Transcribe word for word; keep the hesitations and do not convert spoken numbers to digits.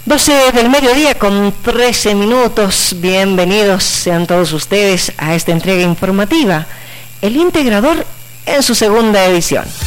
doce del mediodía con trece minutos. Bienvenidos sean todos ustedes a esta entrega informativa, El Integrador en su segunda edición.